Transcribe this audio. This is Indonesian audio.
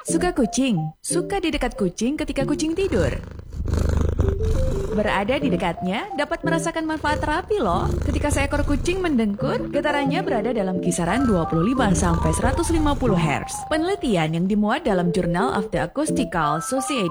Suka kucing? Suka di dekat kucing ketika kucing tidur? Berada di dekatnya dapat merasakan manfaat terapi loh. Ketika seekor kucing mendengkur, getarannya berada dalam kisaran 25-150 Hz. Penelitian yang dimuat dalam Journal of the Acoustical Society